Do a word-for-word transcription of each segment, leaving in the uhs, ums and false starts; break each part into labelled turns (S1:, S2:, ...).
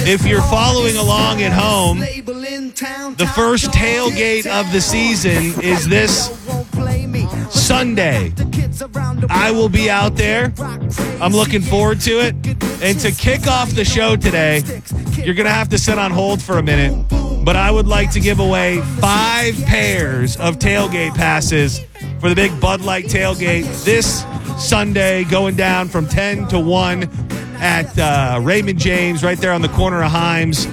S1: If you're following along at home, the first tailgate of the season is this Sunday. I will be out there. I'm looking forward to it. And to kick off the show today, you're going to have to sit on hold for a minute. But I would like to give away five pairs of tailgate passes for the big Bud Light tailgate this Sunday, going down from ten to one at uh, Raymond James, right there on the corner of Himes.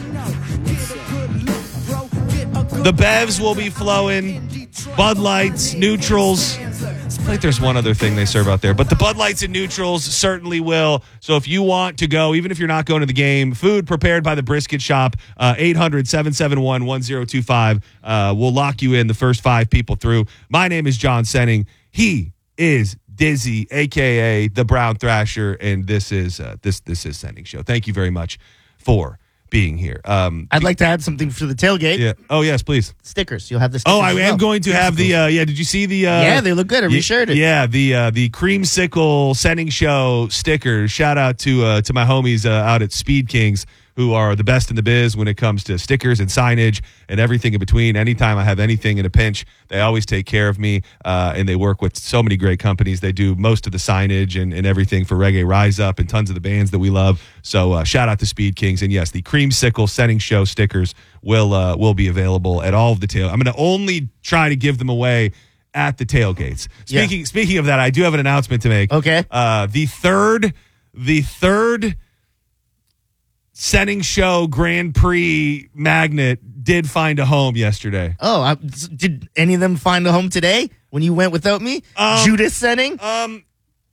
S1: The Bevs will be flowing, Bud Lights, Neutrals. I think there's one other thing they serve out there, but the Bud Lights and Neutrals certainly will. So if you want to go, even if you're not going to the game, food prepared by the Brisket Shop, uh, eight hundred, seven seven one, one zero two five. Uh, we'll lock you in, the first five people through. My name is John Senning. He is Dizzy, a k a the Brown Thrasher, and this is uh, this this is Senning Show. Thank you very much for being here. Um,
S2: I'd like to add something for the tailgate.
S1: Yeah. Oh, yes, please.
S2: Stickers. You'll have the stickers.
S1: Oh, I am
S2: well.
S1: going to have the, uh, yeah, did you see the? Uh,
S2: yeah, they look good. I reshared it.
S1: Yeah, the uh, the Creamsicle Senning Show stickers. Shout out to uh, to my homies uh, out at Speed Kings, who are the best in the biz when it comes to stickers and signage and everything in between. Anytime I have anything in a pinch, they always take care of me, uh, and they work with so many great companies. They do most of the signage and, and everything for Reggae Rise Up and tons of the bands that we love. So uh, shout out to Speed Kings. And yes, the Creamsicle Senning Show stickers will uh, will be available at all of the tail. I'm going to only try to give them away at the tailgates. Speaking yeah. Speaking of that, I do have an announcement to make.
S2: Okay.
S1: Uh, the third, the third Senning Show Grand Prix magnet did find a home yesterday.
S2: Oh, I, did any of them find a home today when you went without me?
S1: Um,
S2: Judas Senning?
S1: Um,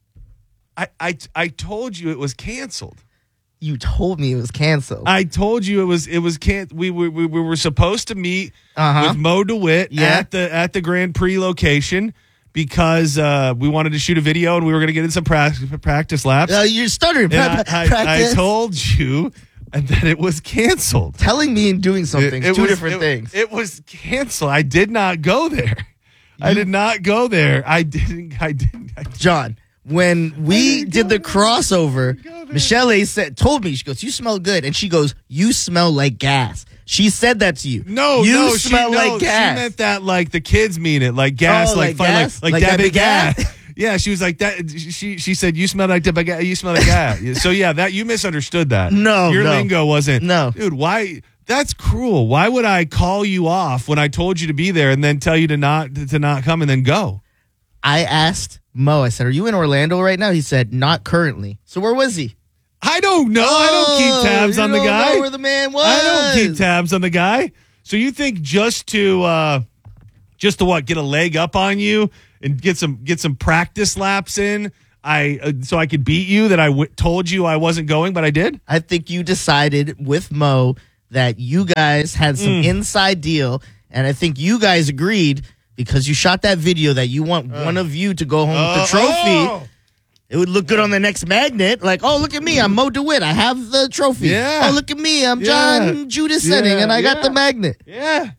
S1: I, I I told you it was canceled.
S2: You told me it was canceled.
S1: I told you it was it was can we we, we, we were supposed to meet
S2: uh-huh.
S1: with Mo DeWitt
S2: yeah.
S1: at the at the Grand Prix location because uh, we wanted to shoot a video and we were going to get in some pra- practice laps.
S2: Uh, you're stuttering.
S1: pra- I, I, I told you that it was canceled.
S2: Telling me and doing something,
S1: it, it
S2: two
S1: was,
S2: different
S1: it,
S2: things.
S1: It was canceled. I did not go there. You, I did not go there. I didn't. I didn't. I didn't.
S2: John, when we did the crossover, Michelle A said, told me, she goes, "You smell good," and she goes, "You smell like gas." She said that to you.
S1: No,
S2: you
S1: no,
S2: smell
S1: she,
S2: like
S1: no,
S2: gas.
S1: She meant that like the kids mean it, like gas,
S2: oh,
S1: like
S2: like,
S1: fun,
S2: gas?
S1: like like,
S2: like
S1: that,
S2: that
S1: big
S2: gas.
S1: gas. Yeah, she was like that. She she said you smell like that. You smell like gas. So yeah, that you misunderstood that.
S2: No,
S1: your
S2: no.
S1: lingo wasn't.
S2: No,
S1: dude, why? That's cruel. Why would I call you off when I told you to be there and then tell you to not to not come and then go?
S2: I asked Mo. I said, "Are you in Orlando right now?" He said, "Not currently." So where was he?
S1: I don't know.
S2: Oh,
S1: I don't keep tabs
S2: you
S1: on the
S2: don't
S1: guy.
S2: Know where the man was.
S1: I don't keep tabs on the guy. So you think just to uh, just to what get a leg up on you and get some get some practice laps in, I uh, so I could beat you that I w- told you I wasn't going, but I did.
S2: I think you decided with Mo that you guys had some
S1: Mm.
S2: inside deal, and I think you guys agreed because you shot that video that you want uh. one of you to go home
S1: uh,
S2: with the trophy.
S1: Oh.
S2: It would look good on the next magnet. Like, oh, look at me. I'm Mo DeWitt. I have the trophy.
S1: Yeah.
S2: Oh, look at me. I'm
S1: yeah.
S2: John Judas
S1: yeah.
S2: Senning, and I
S1: yeah.
S2: got the magnet.
S1: Yeah.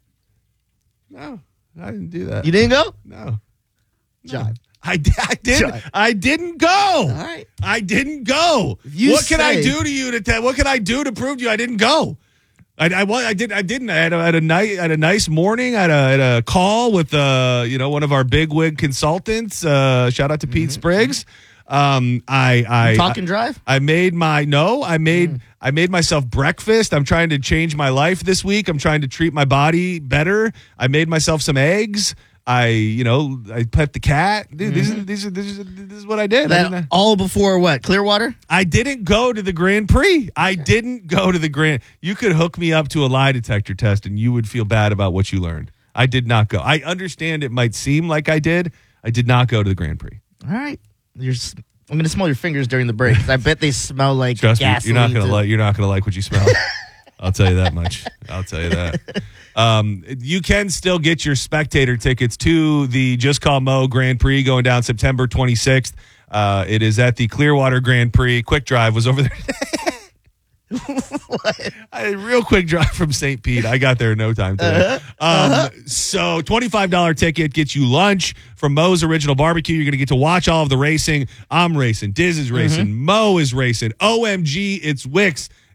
S1: No, I didn't do that.
S2: You didn't go?
S1: No.
S2: John.
S1: I, I didn't.
S2: John.
S1: I didn't go.
S2: All right.
S1: I didn't go.
S2: You
S1: what can I
S2: say-
S1: do to you to tell? What can I do to prove to you I didn't go? I, I, I did. I didn't. I had a, I had a night. I had a nice morning. I had a, I had a call with uh, you know, one of our big wig consultants. Uh, shout out to Pete
S2: Mm-hmm.
S1: Spriggs. Um, I, I
S2: Talk and drive.
S1: I made my no. I made
S2: Mm.
S1: I made myself breakfast. I'm trying to change my life this week. I'm trying to treat my body better. I made myself some eggs. I, you know, I pet the cat. Dude, these, are, these, are, these, are, this is what I did. I
S2: That
S1: didn't-
S2: all before what? Clearwater?
S1: I didn't go to the Grand Prix. I didn't go to the Grand. You could hook me up to a lie detector test and you would feel bad about what you learned. I did not go. I understand it might seem like I did. I did not go to the Grand Prix.
S2: All right. You're, s- I'm going to smell your fingers during the break. 'Cause I bet they smell like
S1: Trust me,
S2: gasoline.
S1: you're not gonna
S2: too.
S1: like. You're not gonna like what you smell. I'll tell you that much. I'll tell you that. Um, you can still get your spectator tickets to the Just Call Mo Grand Prix going down September twenty-sixth. Uh, it is at the Clearwater Grand Prix. Quick Drive was over there.
S2: What?
S1: A real quick drive from Saint Pete. I got there in no time today.
S2: Uh-huh.
S1: Um,
S2: Uh-huh.
S1: So twenty-five dollars ticket gets you lunch from Mo's Original Barbecue. You're going to get to watch all of the racing. I'm racing. Diz is racing.
S2: Mm-hmm.
S1: Mo is racing. O M G, it's Wicks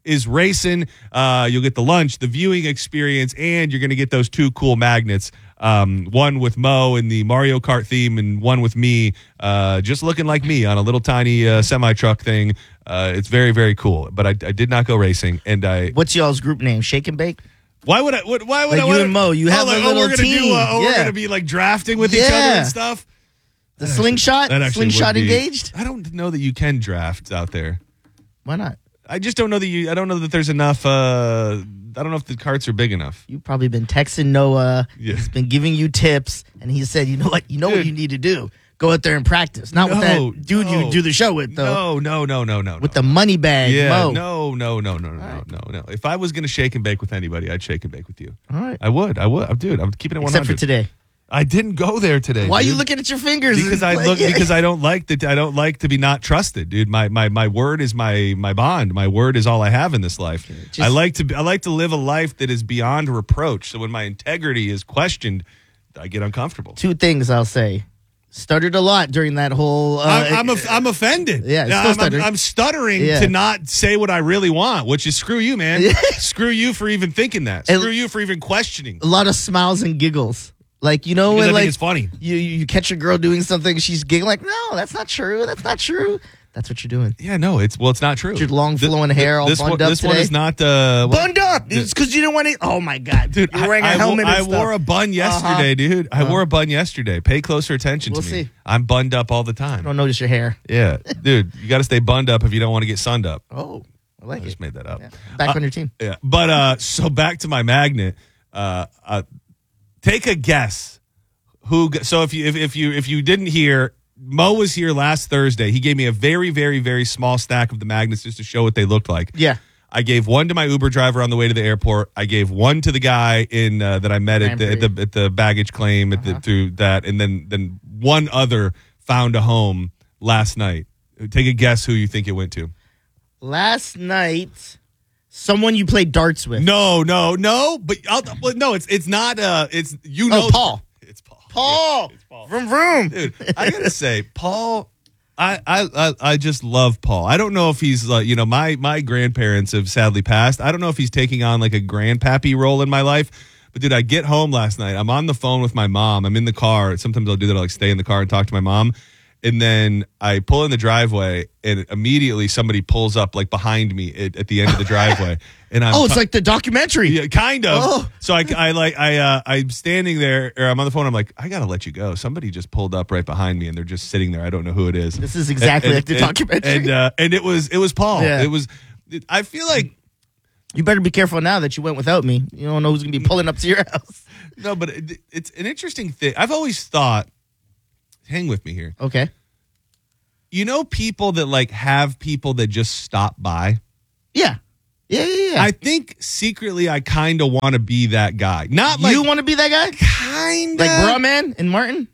S1: is racing. Uh, you'll get the lunch, the viewing experience, and you're going to get those two cool magnets. Um, one with Mo in the Mario Kart theme, and one with me, uh, just looking like me on a little tiny uh, semi truck thing. Uh, it's very, very cool. But I, I did not go racing, and I.
S2: What's y'all's group name? Shake and Bake.
S1: Why would I? What, why would
S2: like
S1: I?
S2: You
S1: wanna,
S2: and Mo, you have
S1: oh, like,
S2: a little
S1: oh, we're gonna
S2: team.
S1: Do, uh, oh,
S2: yeah.
S1: we're gonna be like drafting with
S2: yeah.
S1: each other and stuff.
S2: The
S1: that
S2: slingshot,
S1: actually, that actually
S2: slingshot
S1: would be,
S2: engaged.
S1: I don't know that you can draft out there.
S2: Why not?
S1: I just don't know that you. I don't know that there's enough. Uh, I don't know if the carts are big enough.
S2: You've probably been texting Noah.
S1: Yeah.
S2: He's been giving you tips, and he said, "You know what? You know
S1: Dude.
S2: what you need to do. Go out there and practice. Not
S1: No,
S2: with that dude
S1: no.
S2: you do the show with, though.
S1: No, no, no, no, no.
S2: With
S1: no.
S2: the money bag,
S1: Yeah,
S2: Mo.
S1: no, no, no, no, no, no, no, no. If I was gonna shake and bake with anybody, I'd shake and bake with you.
S2: All right.
S1: I would. I would. Dude, I'm keeping it one hundred.
S2: Except for today.
S1: I didn't go there today.
S2: Why are
S1: dude.
S2: you looking at your fingers?
S1: Because I look. Because I don't like that. I don't like to be not trusted, dude. My my my word is my my bond. My word is all I have in this life.
S2: Just-
S1: I like to. Be, I like to live a life that is beyond reproach. So when my integrity is questioned, I get uncomfortable.
S2: Two things I'll say. Stuttered a lot during that whole. Uh,
S1: I'm, I'm, I'm offended.
S2: Yeah, still
S1: I'm, I'm,
S2: stuttering.
S1: I'm stuttering
S2: Yeah.
S1: to not say what I really want, which is screw you, man.
S2: Yeah.
S1: Screw you for even thinking that.
S2: And-
S1: Screw you for even questioning.
S2: a lot of smiles and giggles. Like, you know,
S1: Because I
S2: when
S1: think
S2: like
S1: it's funny.
S2: You, you catch a girl doing something, she's giggling like, no, that's not true. That's not true. That's what you're doing.
S1: Yeah, no, it's well, it's not true.
S2: Your long
S1: Th-
S2: flowing
S1: th-
S2: hair all
S1: this
S2: bunned
S1: one,
S2: up
S1: This one
S2: today.
S1: is not uh, well,
S2: Bunned up. It's because you didn't want to. Oh my god,
S1: dude.
S2: You're wearing a
S1: I, I,
S2: helmet.
S1: wo- I
S2: and stuff.
S1: wore a bun yesterday,
S2: Uh-huh.
S1: dude. I
S2: Uh-huh.
S1: wore a bun yesterday. Pay closer attention
S2: We'll
S1: to me.
S2: see.
S1: I'm bunned up all the time.
S2: I don't notice your hair.
S1: Yeah, dude, you got to stay bunned up if you don't want to get sunned up.
S2: Oh, I like
S1: I
S2: it.
S1: just made that up.
S2: Yeah. Back
S1: Uh,
S2: on your team.
S1: Yeah, but uh, so back to my magnet. Uh, uh, take a guess who. g- So if you if, if you if you didn't hear, Mo was here last Thursday. He gave me a very very very small stack of the magnets just to show what they looked like.
S2: Yeah.
S1: I gave one to my Uber driver on the way to the airport. I gave one to the guy in uh, that I met at the, at the at the baggage claim at the, through that, and then then one other found a home last night. Take a guess who you think it went to.
S2: Last night, someone you played darts with.
S1: No, no, no. But I'll, well, no, it's it's not. Uh, it's you know,
S2: Oh, Paul.
S1: It's Paul.
S2: Paul.
S1: It's Paul.
S2: Vroom vroom.
S1: Dude, I gotta say, Paul. I, I I I just love Paul. I don't know if he's like, you know, my my grandparents have sadly passed. I don't know if he's taking on like a grandpappy role in my life. But dude, I get home last night. I'm on the phone with my mom. I'm in the car. Sometimes I'll do that. I'll like stay in the car and talk to my mom. And then I pull in the driveway, and immediately somebody pulls up like behind me at, at the end of the driveway. And I'm
S2: Oh, it's
S1: ta-
S2: like the documentary.
S1: yeah, kind of.
S2: Oh.
S1: So I, I like I uh, I'm standing there, or I'm on the phone. I'm like, I gotta let you go. Somebody just pulled up right behind me, and they're just sitting there. I don't know who it is.
S2: This is exactly
S1: And-
S2: like the
S1: and-
S2: documentary.
S1: And uh, and it was it was Paul.
S2: Yeah.
S1: It was. I feel like
S2: You better be careful now that you went without me. You don't know who's gonna be pulling up to your house.
S1: no, but it, it's an interesting thing. I've always thought. Hang with me here.
S2: Okay.
S1: You know, people that like have people that just stop by.
S2: Yeah. Yeah, yeah, yeah.
S1: I think secretly I kind of want to be that guy. Not like
S2: you want to be that guy?
S1: kind of
S2: Like Bra Man and Martin?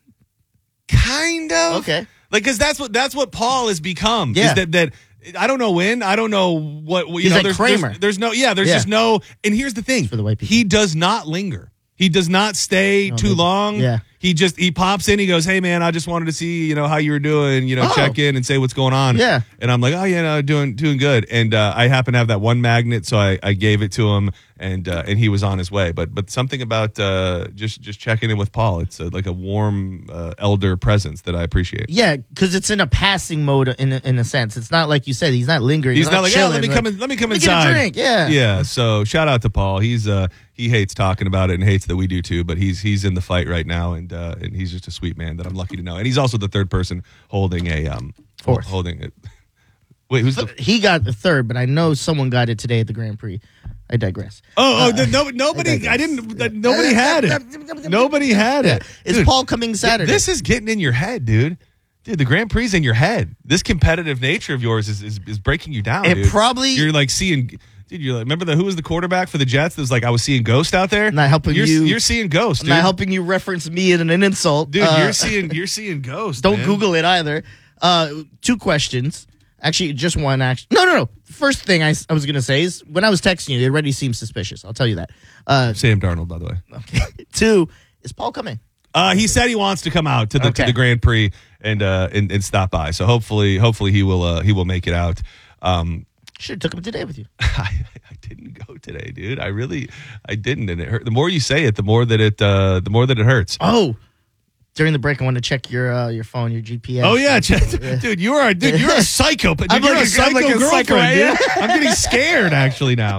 S1: kind of
S2: Okay.
S1: like because that's what that's what Paul has become.
S2: Yeah.
S1: Is that that I don't know when, I don't know what you
S2: He's
S1: know.
S2: like
S1: there's,
S2: Kramer.
S1: There's, there's no yeah. There's
S2: Yeah.
S1: just no. And here's the thing:
S2: for the white people.
S1: he does not linger. He does not stay
S2: No,
S1: too
S2: they-
S1: long.
S2: yeah.
S1: He just he pops in. He goes, "Hey man, I just wanted to see you know how you were doing. You know,
S2: Oh.
S1: check in and say what's going on."
S2: Yeah.
S1: And I'm like, "Oh yeah, no, doing doing good." And uh, I happen to have that one magnet, so I, I gave it to him, and uh, and he was on his way. But but something about uh, just just checking in with Paul. It's uh like a warm uh, elder presence that I appreciate.
S2: Yeah, because it's in a passing mode in a, in a sense. It's not like you said. He's not lingering.
S1: He's not like, yeah,
S2: chilling,
S1: let me
S2: like,
S1: come in, let me come
S2: let me get a
S1: inside.
S2: drink, yeah.
S1: yeah. So shout out to Paul. He's uh he hates talking about it and hates that we do too. But he's he's in the fight right now, and uh, and he's just a sweet man that I'm lucky to know. And he's also the third person holding a um
S2: Fourth.
S1: holding it. Wait, who's the?
S2: He got the third, but I know someone got it today at the Grand Prix. I digress.
S1: Oh, oh,
S2: Uh,
S1: the- no, nobody.
S2: digress.
S1: I didn't. that- Nobody had it. Nobody had it.
S2: Is
S1: Dude,
S2: Paul coming Saturday?
S1: This is getting in your head, dude. Dude, the Grand Prix is in your head. This competitive nature of yours is is, is breaking you down.
S2: It
S1: dude.
S2: probably-
S1: You're like seeing. Dude, you're like, remember the who was the quarterback for the Jets? That was like I was seeing Ghost out there.
S2: Not helping
S1: you're,
S2: you-
S1: You're seeing Ghost,
S2: I'm
S1: dude.
S2: not helping you reference me in an insult.
S1: Dude,
S2: Uh,
S1: you're seeing you're seeing Ghost.
S2: Don't
S1: man.
S2: Google it either. Uh, two questions. Actually, just one. Actually, no, no, no. First thing I, s- I was gonna say is when I was texting you, it already seemed suspicious. I'll tell you that. Uh,
S1: Sam Darnold, by the way.
S2: okay. Two, is Paul coming?
S1: Uh, he said he wants to come out to the
S2: Okay.
S1: to the Grand Prix and uh and, and stop by. So hopefully hopefully he will uh, he will make it out. Um,
S2: Should have took him today with you.
S1: I, I didn't go today, dude. I really, I didn't, and it hurt. The more you say it, the more that it, uh, the more that it hurts.
S2: Oh, during the break, I want to check your uh, your phone, your G P S.
S1: Oh yeah, dude, you are, dude, you're a psycho. Dude,
S2: I'm
S1: you're
S2: like
S1: a
S2: a-
S1: psycho
S2: I'm like a
S1: girlfriend,
S2: psycho,
S1: dude.
S2: yeah.
S1: I'm getting scared actually now.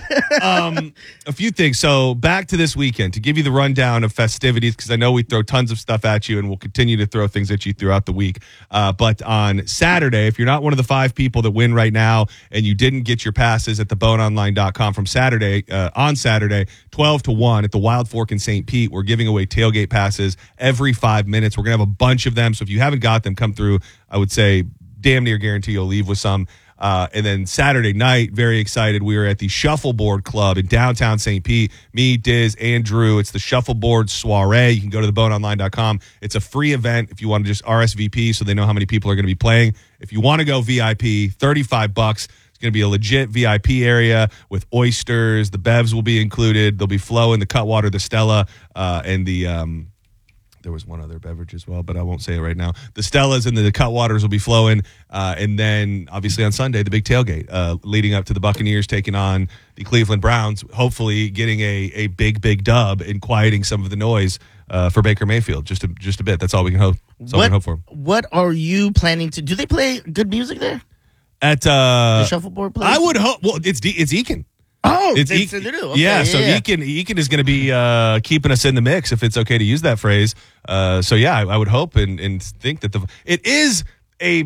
S1: Um, a few things. So back to this weekend to give you the rundown of festivities because I know we throw tons of stuff at you and we'll continue to throw things at you throughout the week. Uh, but on Saturday, if you're not one of the five people that win right now and you didn't get your passes at the bone online dot com from Saturday, uh, on Saturday, twelve to one at the Wild Fork in Saint Pete, we're giving away tailgate passes every five minutes. We're going to have a bunch of them. So if you haven't got them, come through. I would say damn near guarantee you'll leave with some. Uh, and then Saturday night, very excited. We were at the Shuffleboard Club in downtown Saint Pete. Me, Diz, and Drew. It's the Shuffleboard Soiree. You can go to the bone online dot com. It's a free event if you want to just R S V P so they know how many people are going to be playing. If you want to go V I P, thirty-five bucks. It's going to be a legit V I P area with oysters. The bevs will be included. They'll be flowing the Cutwater, the Stella, uh, and the... Um, There was one other beverage as well, but I won't say it right now. The Stellas and the, the Cutwaters will be flowing. Uh, and then, obviously, on Sunday, the big tailgate uh, leading up to the Buccaneers taking on the Cleveland Browns, hopefully getting a, a big, big dub and quieting some of the noise uh, for Baker Mayfield just a, just a bit. That's all we can hope. That's all we
S2: What,
S1: can hope for.
S2: what are you planning to do? They play good music there?
S1: At uh,
S2: The Shuffleboard place?
S1: I would hope. Well, it's it's Eakin.
S2: Oh,
S1: It's
S2: they,
S1: E-
S2: so they do. Okay,
S1: yeah, so
S2: yeah.
S1: Eakin, Eakin is going to be uh, keeping us in the mix, if it's okay to use that phrase. Uh, so, yeah, I, I would hope and, and think that the it is a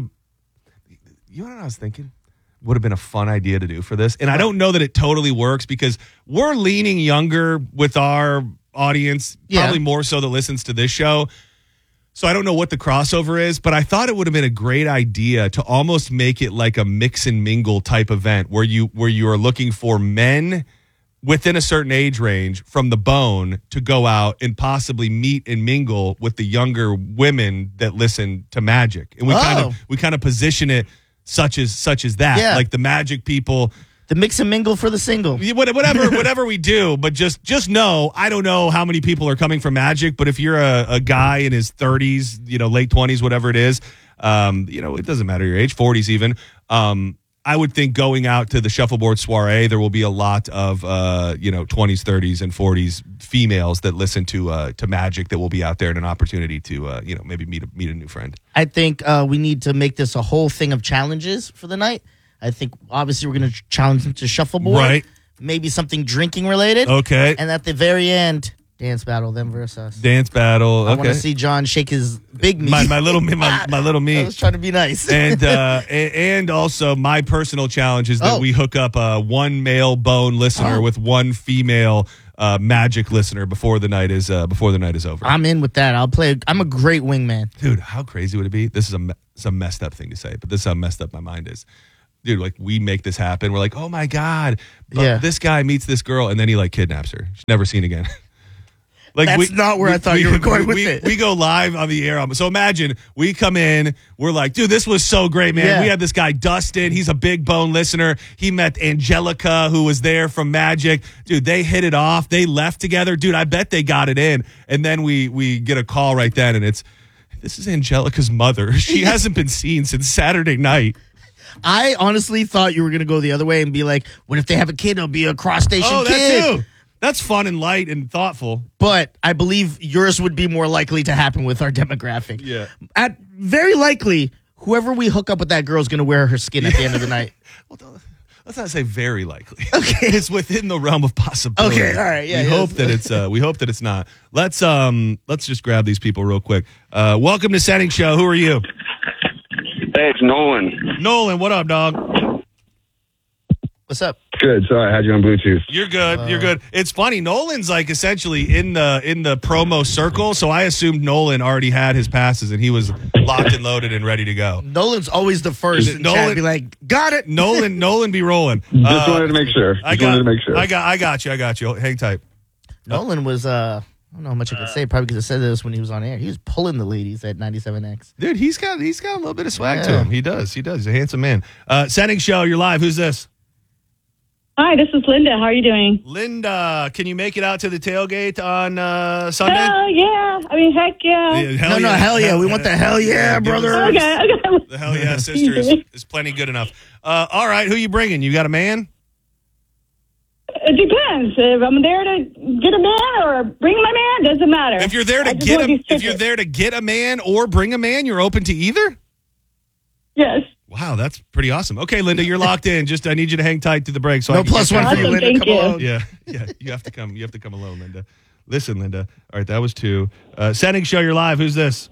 S1: – you know what I was thinking? Would have been a fun idea to do for this. And I don't know that it totally works because we're leaning younger with our audience,
S2: Yeah.
S1: probably more so that listens to this show. So I don't know what the crossover is, but I thought it would have been a great idea to almost make it like a mix and mingle type event where you where you are looking for men within a certain age range from the bone to go out and possibly meet and mingle with the younger women that listen to Magic. And we kind
S2: Oh.
S1: of we kind of position it such as such as that.
S2: Yeah.
S1: Like the Magic people.
S2: The mix and mingle for the single.
S1: Yeah, what- Whatever, whatever we do, but just just know, I don't know how many people are coming from Magic, but if you're a, a guy in his thirties, you know, late twenties, whatever it is, um, you know, it doesn't matter your age, forties even. Um, I would think going out to the Shuffleboard Soiree, there will be a lot of uh, you know, twenties, thirties, and forties females that listen to uh, to Magic that will be out there and an opportunity to uh, you know, maybe meet a, meet a new friend.
S2: I think uh, we need to make this a whole thing of challenges for the night. I think obviously we're going to challenge them to shuffleboard.
S1: Right.
S2: Maybe something drinking related.
S1: Okay.
S2: And at the very end, dance battle, them versus us.
S1: Dance battle.
S2: I want
S1: Okay.
S2: to see John shake his big meat.
S1: My my little me, my, my little me.
S2: I was trying to be nice.
S1: and uh, a- and also my personal challenge is that
S2: Oh.
S1: we hook up uh, one male bone listener
S2: Oh.
S1: with one female uh, Magic listener before the night is uh, before the night is over.
S2: I'm in with that. I'll play. I'm a great wingman.
S1: Dude, how crazy would it be? This is a me- it's a messed up thing to say, but this is how messed up my mind is. Dude, like we make this happen. We're like, oh my god, but
S2: Yeah.
S1: this guy meets this girl and then he like kidnaps her. She's never seen again. Like
S2: That's not where I thought you were going with
S1: we,
S2: it.
S1: We go live on the air. So imagine we come in. We're like, dude, this was so great, man.
S2: Yeah.
S1: We had this guy, Dustin. He's a big bone listener. He met Angelica, who was there from Magic. Dude, they hit it off. They left together. Dude, I bet they got it in. And then we we get a call right then, and it's, this is Angelica's mother. She hasn't been seen since Saturday night.
S2: I honestly thought you were going to go the other way and be like, what if they have a kid? It'll be a cross station
S1: Oh,
S2: kid.
S1: that too. That's fun and light and thoughtful.
S2: But I believe yours would be more likely to happen with our demographic.
S1: Yeah.
S2: At very likely, whoever we hook up with that girl is going to wear her skin at the end of the night.
S1: Well, don't- let's not say very likely. Okay, it's within the realm of possibility.
S2: Okay, all right, yeah,
S1: We
S2: yeah.
S1: hope that it's. Uh, we hope that it's not. Let's um. Let's just grab these people real quick. Uh, welcome to Setting Show. Who are you?
S3: Hey, it's Nolan.
S1: Nolan. What up, dog?
S2: What's up?
S3: Good. Sorry, I had you on Bluetooth.
S1: You're good. You're good. It's funny. Nolan's like essentially in the in the promo circle, so I assumed Nolan already had his passes and he was locked and loaded and ready to go.
S2: Nolan's always the first in
S1: Nolan-
S2: chat to be like, got it.
S1: Nolan. Nolan be rolling.
S3: Just
S1: Uh,
S3: wanted to make sure. Just
S1: I got.
S3: wanted to make sure.
S1: I got. I got you. I got you. Hang tight.
S2: Nolan was, uh, I don't know how much I could say, probably because I said this when he was on air. He was pulling the ladies at ninety-seven X.
S1: Dude, he's got he's got a little bit of swag to
S2: Yeah.
S1: him. He does. He does. He's a handsome man. Uh, Setting Show. You're live. Who's this?
S4: Hi, Hi, this is Linda. How are you doing?
S1: Linda, can you make it out to the tailgate on uh, Sunday?
S4: Hell yeah. I mean, heck yeah.
S1: Yeah, hell
S2: No, no,
S1: yeah.
S2: hell yeah. We want the hell yeah,
S1: give us-
S2: brother.
S4: Okay, okay.
S1: The hell yeah, sister is, is plenty good enough. Uh, all right, who you bringing? You got a man?
S4: It depends. If I'm there to get a man or bring my man, doesn't matter.
S1: If you're there to
S4: I just
S1: get
S4: want
S1: a,
S4: these
S1: if you're
S4: tickets.
S1: there to get a man or bring a man, you're open to either?
S4: Yes.
S1: Wow, that's pretty awesome. Okay, Linda, you're locked in. Just I need you to hang tight to the break. So I
S2: No
S1: can
S2: plus
S1: get
S2: one for
S1: back.
S2: you,
S4: Awesome,
S2: Linda.
S4: thank
S2: Come
S4: you.
S2: along.
S1: Yeah, yeah. You have to come. You have to come alone, Linda. Listen, Linda. All right, that was two. Uh, setting show. You're live. Who's this?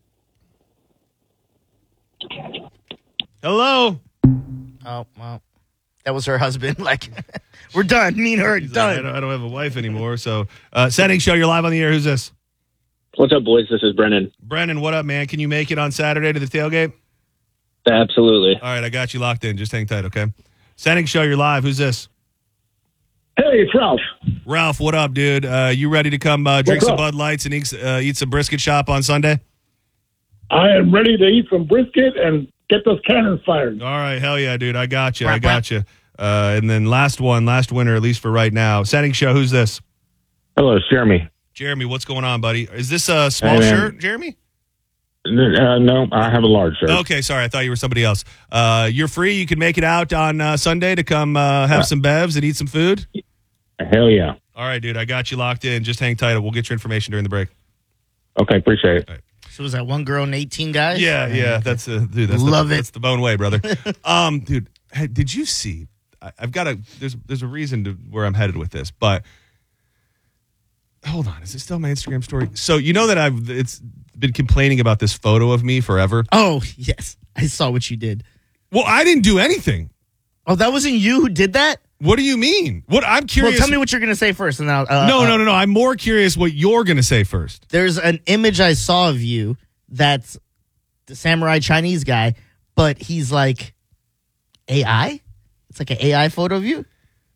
S1: Hello.
S2: Oh, well. That was her husband. Like, we're done. Me and her are
S1: He's like, I,
S2: done.
S1: don't, I don't have a wife anymore. So, uh, setting show. You're live on the air. Who's this?
S3: What's up, boys? This is Brennan.
S1: Brennan. What up, man? Can you make it on Saturday to the tailgate?
S3: Absolutely.
S1: All right, I got you locked in. Just hang tight, okay? Setting show. You're live. Who's this?
S3: Hey, it's Ralph.
S1: Ralph. What up, dude? Uh, you ready to come uh, drink
S3: What's
S1: some
S3: up?
S1: Bud Lights and eat, uh, eat some brisket shop on Sunday?
S3: I am ready to eat some brisket and get those cannons fired.
S1: All right, hell yeah, dude. I got you. I
S2: Wrap,
S1: got you. Uh, and then last one, last winner, at least for right now. Setting show. Who's this?
S3: Hello, it's Jeremy.
S1: Jeremy. What's going on, buddy? Is this a small
S3: Hey, man.
S1: shirt, Jeremy?
S3: Uh, no, I have a large shirt.
S1: Okay, sorry. I thought you were somebody else. Uh, you're free. You can make it out on uh, Sunday to come uh, have some bevs and eat some food.
S3: Hell yeah.
S1: All right, dude. I got you locked in. Just hang tight. We'll get your information during the break.
S3: Okay, appreciate it.
S2: So was that one girl and eighteen guys?
S1: Yeah, yeah. That's uh, dude. That's
S2: Love
S1: the,
S2: it.
S1: That's the bone way, brother. um, dude, hey, did you see? I, I've got a. There's there's a reason to where I'm headed with this, but hold on. Is it still my Instagram story? So you know that I've it's been complaining about this photo of me forever.
S2: Oh, yes. I saw what you did.
S1: Well, I didn't do anything.
S2: Oh, that wasn't you who did that?
S1: What do you mean? What I'm curious.
S2: Well, tell me what you're going to say first. And then I'll, uh,
S1: no,
S2: uh,
S1: no, no, no. I'm more curious what you're gonna say first.
S2: There's an image I saw of you that's the samurai Chinese guy, but he's like A I? It's like an A I photo of you?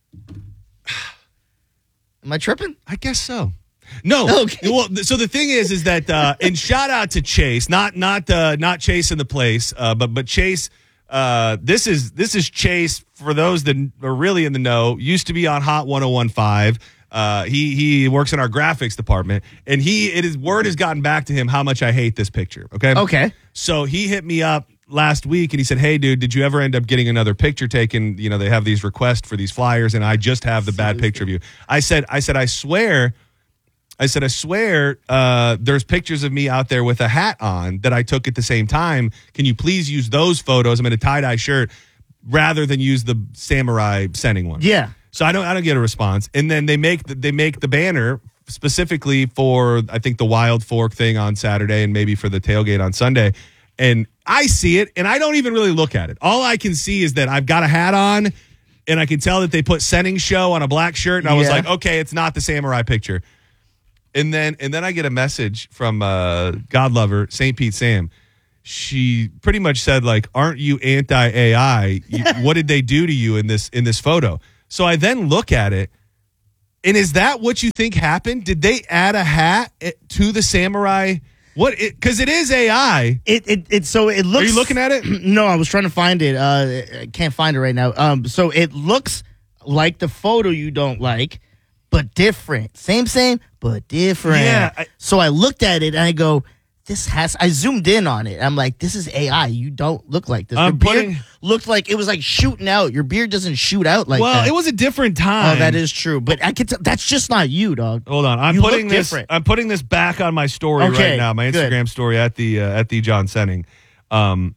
S2: Am I tripping?
S1: I guess so. No.
S2: Okay.
S1: Well, th- so the thing is, is that uh, and shout out to Chase, not not uh, not Chase in the place, uh, but but Chase. Uh, this is this is Chase for those that are really in the know. Used to be on Hot one oh one point five. Uh, he he works in our graphics department, and he it is word has gotten back to him how much I hate this picture. Okay.
S2: Okay.
S1: So he hit me up last week and he said, "Hey, dude, did you ever end up getting another picture taken? You know, they have these requests for these flyers, and I just have the bad picture of you." I said, "I said, I swear." I said, I swear, uh, there's pictures of me out there with a hat on that I took at the same time. Can you please use those photos? I'm in a tie-dye shirt rather than use the samurai sending one.
S2: Yeah.
S1: So I don't, I don't get a response. And then they make the, they make the banner specifically for, I think, the Wild Fork thing on Saturday and maybe for the tailgate on Sunday. And I see it, and I don't even really look at it. All I can see is that I've got a hat on, and I can tell that they put Sending Show on a black shirt, and I was
S2: Yeah.
S1: like, okay, it's not the samurai picture. And then and then I get a message from uh, God Lover, Saint Pete Sam. She pretty much said, like, aren't you anti-A I? You, what did they do to you in this in this photo? So I then look at it, and is that what you think happened? Did they add a hat eh, to the samurai? What? Because it, it is A I.
S2: It it it so it looks.
S1: Are you looking at it?
S2: No, I was trying to find it. Uh, I can't find it right now. Um, so it looks like the photo you don't like, but different. Same, same, but different.
S1: Yeah, I-
S2: so I looked at it and I go, "This has." I zoomed in on it. I'm like, "This is A I. You don't look like this." Your
S1: I'm
S2: beard
S1: putting-
S2: looked like it was like shooting out. Your beard doesn't shoot out like
S1: well,
S2: that.
S1: it was a different time.
S2: Oh, that is true. But I could. T- that's just not you, dog.
S1: Hold on, I'm
S2: You
S1: putting
S2: look
S1: this.
S2: different.
S1: I'm putting this back on my story
S2: Okay,
S1: right now. My
S2: good.
S1: Instagram story at the uh, at the John Senning. Um,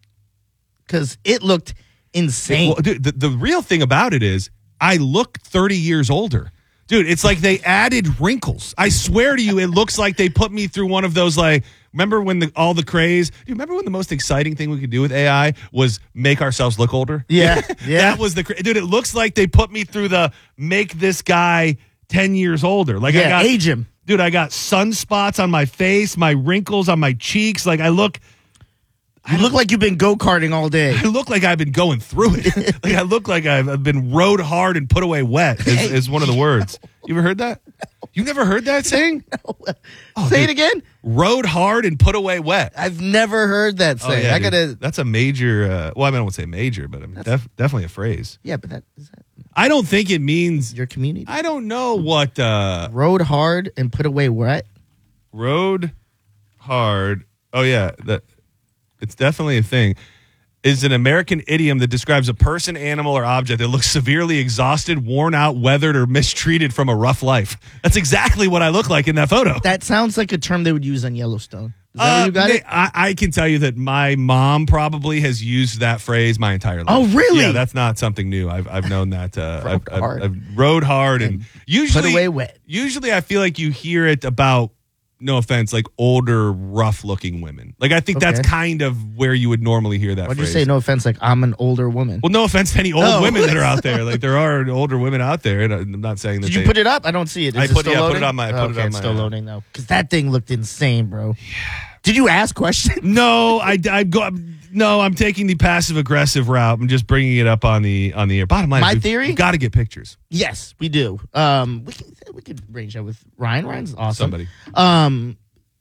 S2: Because it looked insane.
S1: Well, dude, the, the real thing about it is I look thirty years older. Dude, it's like they added wrinkles. I swear to you, it looks like they put me through one of those, like, remember when the all the craze? Do you remember when the most exciting thing we could do with A I was make ourselves look older?
S2: Yeah, yeah.
S1: That was the, cra- dude, it looks like they put me through the make this guy ten years older. Like I
S2: Yeah,
S1: got,
S2: age him.
S1: Dude, I got sunspots on my face, my wrinkles on my cheeks. Like I look,
S2: You look like you've been go karting all day.
S1: I look like I've been going through it. Like I look like I've, I've been rode hard and put away wet is, is one of the words. You ever heard that? You never heard that saying? Oh,
S2: Say
S1: dude.
S2: it again.
S1: Rode hard and put away wet.
S2: I've never heard that
S1: Oh,
S2: say.
S1: yeah,
S2: I
S1: dude.
S2: gotta.
S1: That's a major. Uh, well, I mean, I won't say major, but I mean, def, definitely a phrase.
S2: Yeah, but that is that.
S1: I don't think it means
S2: Your community.
S1: I don't know what uh,
S2: Rode hard and put away what?
S1: road hard. Oh yeah, that it's definitely a thing. Is an American idiom that describes a person, animal, or object that looks severely exhausted, worn out, weathered, or mistreated from a rough life. That's exactly what I look like in that photo.
S2: That sounds like a term they would use on Yellowstone. Is that
S1: Uh,
S2: where you got
S1: they-
S2: it?
S1: I, I can tell you that my mom probably has used that phrase my entire life.
S2: Oh, really?
S1: Yeah, that's not something new. I've I've known that. Uh, I've, I've,
S2: hard.
S1: I've rode hard and, usually
S2: away wet.
S1: Usually, I feel like you hear it about. No offense, like older, rough-looking women. Like I think that's
S2: Okay.
S1: kind of where you would normally hear that.
S2: Why'd you
S1: phrase.
S2: say no offense? Like I'm an older woman.
S1: Well, no offense to any old
S2: Oh.
S1: women that are out there. Like there are older women out there, and I'm not saying that.
S2: Did you
S1: they,
S2: put it up? I don't see it. Is
S1: I
S2: it
S1: put-
S2: still
S1: yeah, I put it
S2: loading?
S1: on my- I put it
S2: okay,
S1: on
S2: it's
S1: my,
S2: still
S1: uh,
S2: loading though, because that thing looked insane, bro. Did you ask questions?
S1: No, I, I go. No, I'm taking the passive aggressive route. I'm just bringing it up on the on the air. Bottom line,
S2: My
S1: is we've-
S2: theory?
S1: we've got to get pictures.
S2: Yes, we do. Um, we can we could arrange that with Ryan. Ryan's awesome.
S1: Somebody.
S2: Um,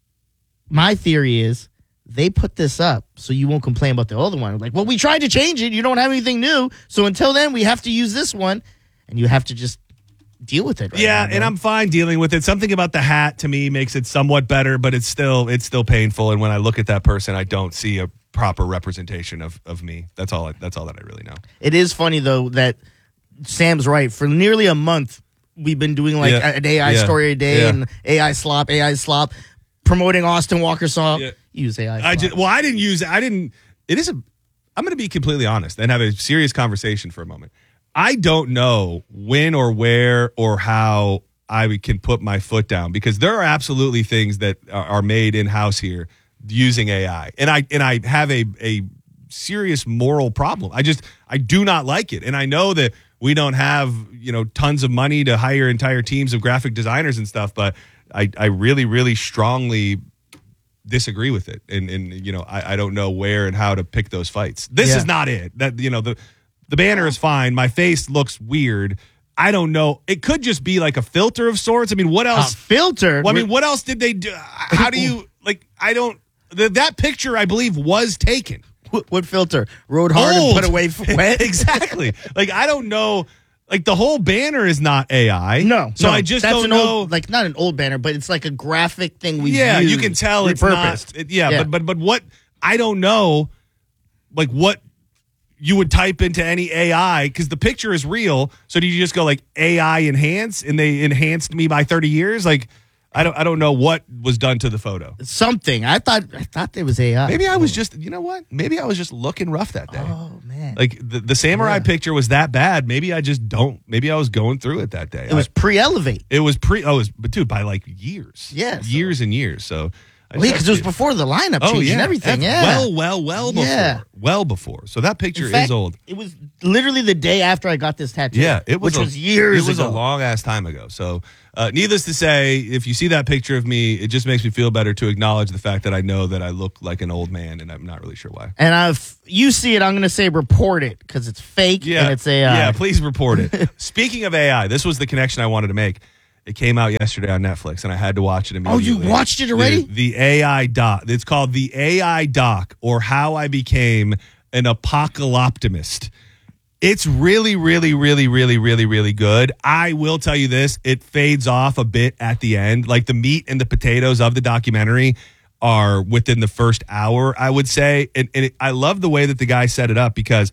S2: my theory is they put this up so you won't complain about the older one. Like, well, we tried to change it. You don't have anything new, so until then, we have to use this one, and you have to just deal with it. Right
S1: Yeah,
S2: now,
S1: and
S2: bro.
S1: I'm fine dealing with it. Something about the hat to me makes it somewhat better, but it's still it's still painful. And when I look at that person, I don't see a proper representation of, of me. That's all. I, that's all that I really know.
S2: It is funny though that Sam's right. For nearly a month, we've been doing like
S1: Yeah.
S2: an A I
S1: Yeah.
S2: story a day
S1: Yeah.
S2: and A I slop, A I slop, promoting Austin Walker song.
S1: Yeah.
S2: Use A I.
S1: I
S2: slop.
S1: just well, I didn't use. I didn't. It is a. I'm going to be completely honest and have a serious conversation for a moment. I don't know when or where or how I can put my foot down because there are absolutely things that are are made in house here using A I, and I and I have a a serious moral problem. I just I do not like it, and I know that we don't have you know tons of money to hire entire teams of graphic designers and stuff, but I I really really strongly disagree with it, and and you know I, I don't know where and how to pick those fights. This
S2: Yeah.
S1: is not it. That you know the the banner is fine. My face looks weird. I don't know. It could just be like a filter of sorts. I mean, what
S2: a
S1: else?
S2: filter.
S1: Well, I mean, what else did they do? How do you like? I don't. The, that picture, I believe, was taken.
S2: what, what filter? Rode hard
S1: Old.
S2: and put away f- wet.
S1: Exactly. Like I don't know. Like the whole banner is not A I.
S2: No,
S1: So
S2: no,
S1: I just
S2: that's
S1: don't
S2: an
S1: know.
S2: Old, like not an old banner, but it's like a graphic thing we.
S1: yeah, you
S2: used,
S1: can tell it's not.
S2: repurposed.
S1: it- yeah,
S2: Yeah.
S1: but but but what I don't know, like what you would type into any A I because the picture is real. So do you just go like A I enhance and they enhanced me by thirty years? Like I don't I don't know what was done to the photo.
S2: Something. I thought. I thought there was A I.
S1: Maybe I was just you know what? Maybe I was just looking rough that day.
S2: Oh man.
S1: Like the, the samurai
S2: Yeah.
S1: picture was that bad. Maybe I just don't. Maybe I was going through it that day.
S2: it was
S1: I-
S2: pre-elevate.
S1: it was pre. Oh, it was but dude by like years.
S2: Yeah, so-
S1: years and years. So I
S2: Well, yeah, because it was
S1: just-
S2: before the lineup
S1: Oh
S2: change
S1: yeah,
S2: and everything.
S1: That's
S2: Yeah.
S1: Well, well, well before.
S2: Yeah.
S1: Well before. So that picture
S2: In fact,
S1: is old.
S2: It was literally the day after I got this tattoo.
S1: Yeah, it was
S2: which
S1: a,
S2: was years
S1: It was
S2: ago.
S1: a long ass time ago. So, uh, needless to say, if you see that picture of me, it just makes me feel better to acknowledge the fact that I know that I look like an old man, and I'm not really sure why.
S2: And if you see it, I'm going to say report it because it's fake
S1: Yeah,
S2: and it's A I.
S1: yeah. Please report it. Speaking of A I, this was the connection I wanted to make. It came out yesterday on Netflix, and I had to watch it
S2: Oh, you
S1: immediately.
S2: watched it already?
S1: The, the A I doc. It's called the A I doc, or How I Became an Apocalyptimist. It's really, really, really, really, really, really good. I will tell you this: it fades off a bit at the end. Like the meat and the potatoes of the documentary are within the first hour, I would say. And, and it, I love the way that the guy set it up because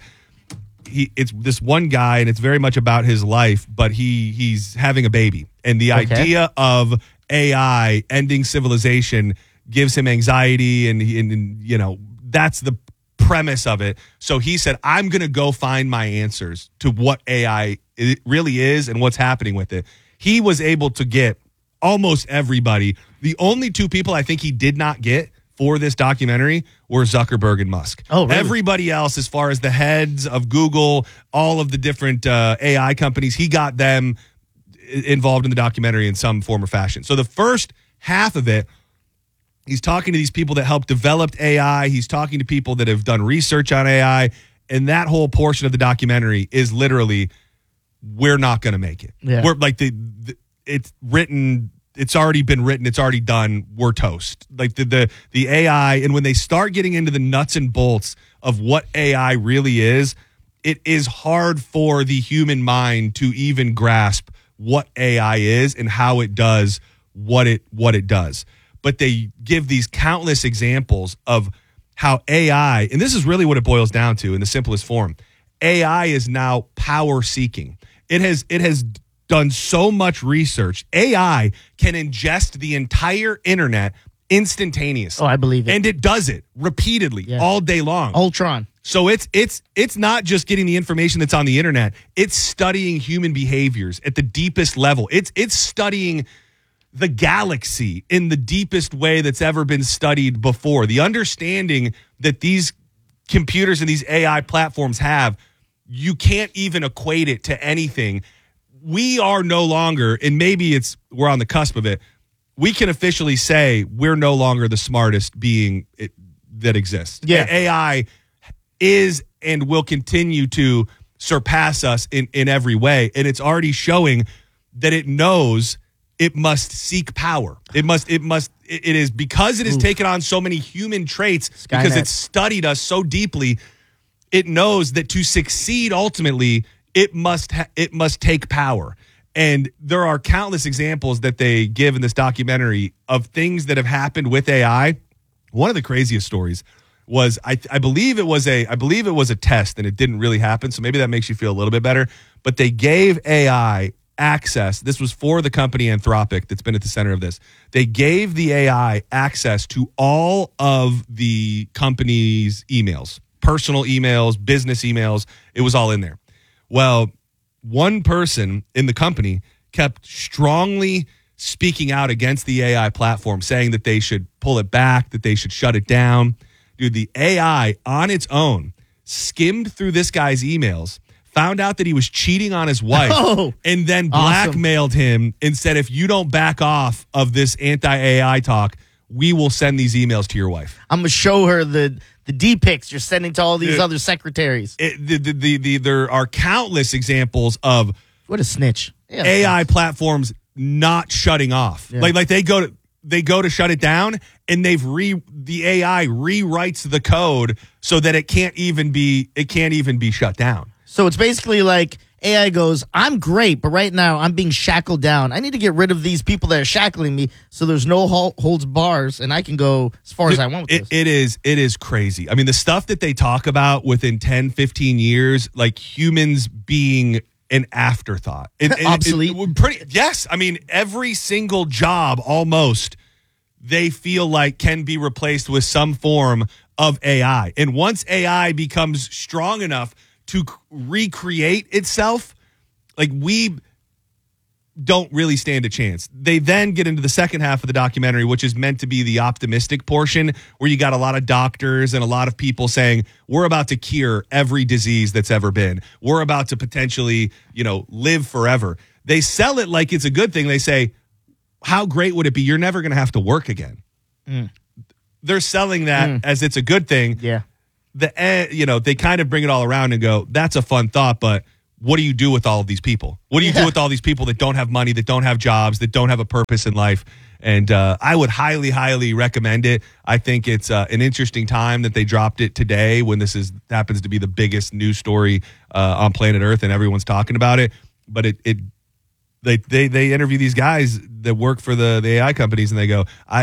S1: he it's this one guy and it's very much about his life, but he he's having a baby, and the
S2: Okay.
S1: idea of A I ending civilization gives him anxiety, and, he, and, and you know that's the premise of it. So he said, I'm going to go find my answers to what A I it really is and what's happening with it. He was able to get almost everybody. The only two people I think he did not get for this documentary were Zuckerberg and Musk.
S2: Oh, really?
S1: Everybody else, as far as the heads of Google, all of the different uh, A I companies, he got them i- involved in the documentary in some form or fashion. So the first half of it, he's talking to these people that helped develop A I. He's talking to people that have done research on A I. And that whole portion of the documentary is literally, we're not going to make it.
S2: Yeah.
S1: We're like the, the it's written, it's already been written, it's already done. We're toast. Like the, the the A I, and when they start getting into the nuts and bolts of what A I really is, it is hard for the human mind to even grasp what A I is and how it does what it what it does. But they give these countless examples of how A I, and this is really what it boils down to in the simplest form, A I is now power seeking. It has it has done so much research. A I can ingest the entire internet instantaneously.
S2: Oh, I believe it.
S1: And it does it repeatedly
S2: Yeah.
S1: all day long.
S2: Ultron.
S1: So it's it's it's not just getting the information that's on the internet. It's studying human behaviors at the deepest level. It's it's studying the galaxy in the deepest way that's ever been studied before. The understanding that these computers and these A I platforms have, you can't even equate it to anything. We are no longer, and maybe it's we're on the cusp of it, we can officially say we're no longer the smartest being it, that exists.
S2: Yeah.
S1: A I is and will continue to surpass us in, in every way. And it's already showing that it knows it must seek power. It must, it must, it, it is because it has
S2: Oof.
S1: taken on so many human traits, because
S2: Skynet.
S1: it's studied us so deeply, it knows that to succeed ultimately, it must, ha- it must take power. And there are countless examples that they give in this documentary of things that have happened with A I. One of the craziest stories was I, I believe it was a I believe it was a test and it didn't really happen. So maybe that makes you feel a little bit better. But they gave A I access. This was for the company Anthropic that's been at the center of this. They gave the A I access to all of the company's emails, personal emails, business emails. It was all in there. Well, one person in the company kept strongly speaking out against the A I platform, saying that they should pull it back, that they should shut it down. Dude, the A I on its own skimmed through this guy's emails, found out that he was cheating on his wife,
S2: Oh,
S1: and then
S2: awesome.
S1: blackmailed him and said, if you don't back off of this anti-A I talk, we will send these emails to your wife.
S2: I'm gonna show her the the D pics you're sending to all these
S1: Dude.
S2: other secretaries.
S1: It, the, the, the, the, there are countless examples of
S2: What a snitch. Yeah,
S1: A I platforms not shutting off.
S2: Yeah.
S1: Like like they go to they go to shut it down, and they've re the A I rewrites the code so that it can't even be it can't even be shut down.
S2: So it's basically like A I goes, I'm great, but right now I'm being shackled down. I need to get rid of these people that are shackling me so there's no hol- holds bars and I can go as far as I want with
S1: It,
S2: this.
S1: it is it is crazy. I mean, the stuff that they talk about within ten, fifteen years, like humans being an afterthought. It, it-
S2: Obsolete.
S1: it- pretty, yes. I mean, every single job almost they feel like can be replaced with some form of A I. And once A I becomes strong enough to c- recreate itself, like we don't really stand a chance. They then get into the second half of the documentary, which is meant to be the optimistic portion, where you got a lot of doctors and a lot of people saying, we're about to cure every disease that's ever been. We're about to potentially, you know, live forever. They sell it like it's a good thing. They say, how great would it be? You're never going to have to work again.
S2: Mm.
S1: They're selling that
S2: Mm.
S1: as it's a good thing.
S2: yeah.
S1: The eh, you know, they kind of bring it all around and go, that's a fun thought, but what do you do with all of these people? What do you
S2: Yeah.
S1: do with all these people that don't have money, that don't have jobs, that don't have a purpose in life? And uh, I would highly, highly recommend it. I think it's uh, an interesting time that they dropped it today when this is happens to be the biggest news story uh, on planet Earth and everyone's talking about it. But it, it they, they they interview these guys that work for the, the A I companies, and they go, I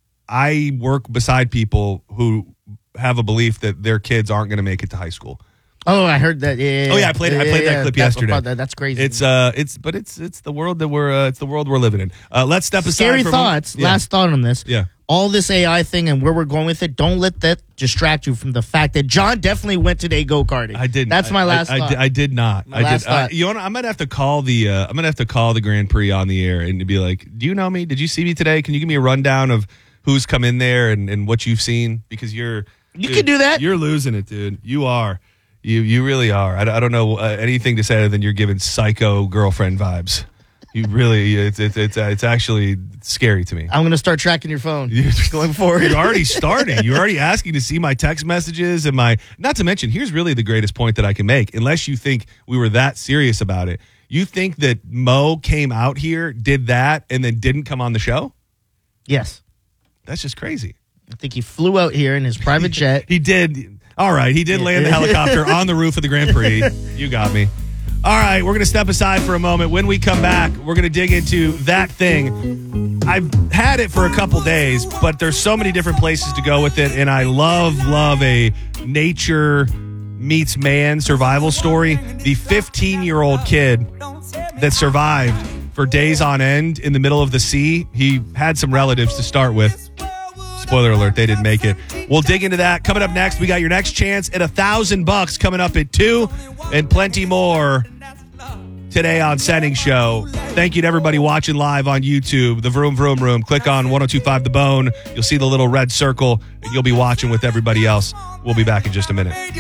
S1: I work beside people who have a belief that their kids aren't going to make it to high school.
S2: Oh, I heard that. Yeah.
S1: Oh yeah, I played I played that clip
S2: That's-
S1: yesterday.
S2: that- That's crazy.
S1: It's uh, it's but it's it's the world that we're uh, it's the world we're living in. Uh, let's step aside.
S2: Scary
S1: from
S2: thoughts.
S1: Yeah.
S2: Last thought on this.
S1: Yeah.
S2: All this A I thing and where we're going with it, don't let that distract you from the fact that John definitely went today go-karting.
S1: I didn't.
S2: That's my
S1: I-
S2: last
S1: I,
S2: thought.
S1: I, did, I did not.
S2: My
S1: I
S2: last
S1: did. Uh,
S2: thought.
S1: you know, what? I'm gonna have to call the. Uh, I'm gonna have to call the Grand Prix on the air and be like, "Do you know me? Did you see me today? Can you give me a rundown of who's come in there and, and what you've seen? Because you're
S2: You
S1: dude,
S2: can do that.
S1: You're losing it, dude. You are. You you really are. I, I don't know uh, anything to say other than you're giving psycho girlfriend vibes. You really. It's it's it's, uh, it's actually scary to me.
S2: I'm going to start tracking your phone
S1: You're
S2: going forward.
S1: You're already starting. You're already asking to see my text messages and my. Not to mention, here's really the greatest point that I can make. Unless you think we were that serious about it, you think that Mo came out here, did that, and then didn't come on the show?
S2: Yes.
S1: That's just crazy.
S2: I think he flew out here in his private jet.
S1: He did. All right, he did land the helicopter on the roof of the Grand Prix. You got me. All right, we're going to step aside for a moment. When we come back, we're going to dig into that thing. I've had it for a couple days, but there's so many different places to go with it, and I love, love a nature meets man survival story. The fifteen-year-old kid that survived for days on end in the middle of the sea, he had some relatives to start with. Spoiler alert, they didn't make it. We'll dig into that. Coming up next, we got your next chance at a thousand bucks coming up at two, and plenty more today on Setting Show. Thank you to everybody watching live on YouTube, the Vroom Vroom Room. Click on one oh two point five The Bone. You'll see the little red circle, and you'll be watching with everybody else. We'll be back in just a minute.